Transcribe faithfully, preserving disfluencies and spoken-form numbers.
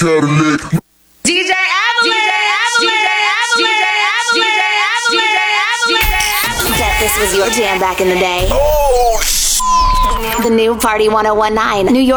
Cadillac. D J Avalanche, D J Avalanche, D J Avalanche, D J Avalanche. Bet this was your jam back in the day. Oh, sh- The new Party one oh one nine, New York.